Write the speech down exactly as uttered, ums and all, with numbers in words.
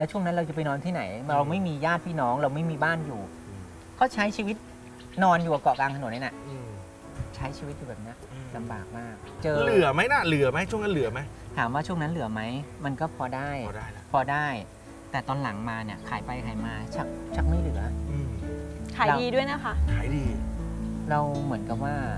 แล้วช่วงนั้นเราจะไปนอนที่ไหนเราไม่มีญาติพี่น้องเราไม่มีบ้านอยู่ก็ใช้ชีวิตนอนอยู่กับเกาะกลางถนนนี่แหละใช้ชีวิตอยู่แบบนี้ลำบากมากเจอเหลือไหมน่ะเหลือไหมช่วงนั้นเหลือไหมถามว่าช่วงนั้นเหลือไหมมันก็พอได้พอได้แล้วพอได้ แต่ตอนหลังมาเนี่ยขายไปขายมาชักชักไม่เหลือขายดีด้วยนะคะขายดีเราเหมือนกับว่า